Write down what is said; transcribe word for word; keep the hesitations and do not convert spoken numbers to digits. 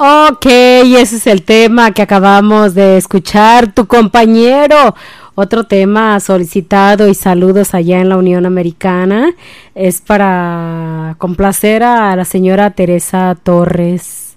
Ok, ese es el tema que acabamos de escuchar, tu compañero. Otro tema solicitado y saludos allá en la Unión Americana es para complacer a la señora Teresa Torres.